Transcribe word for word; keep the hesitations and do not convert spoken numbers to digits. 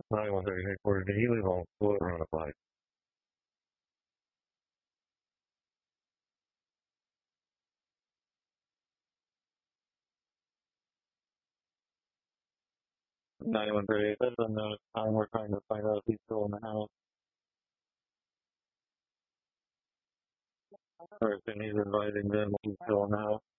ninety-one thirty-eight quarter. Did he leave on foot or on a bike? ninety-one thirty-eight. That's another time we're trying to find out if he's still in the house or if he's inviting them if he's still in the house.